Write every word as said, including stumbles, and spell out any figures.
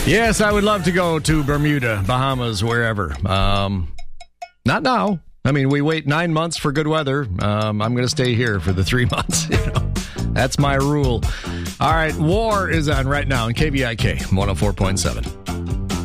Yes, I would love to go to Bermuda, Bahamas, wherever. Um, not now. I mean, we wait nine months for good weather. Um, I'm going to stay here for the three months. You know, that's my rule. All right, War is on right now on K V I K one oh four point seven.